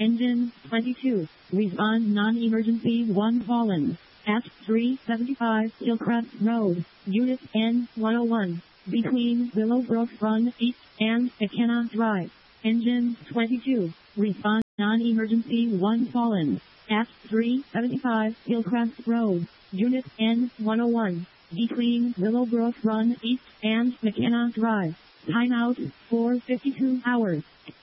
Engine 22. Respond non-emergency 1 fallen. At 375 Hillcrest Road, Unit N101, between Willowbrook Run East and McKenna Drive. Engine 22. Respond non-emergency 1 fallen. At 375 Hillcrest Road, Unit N101, between Willowbrook Run East and McKenna Drive. Timeout for 52 hours.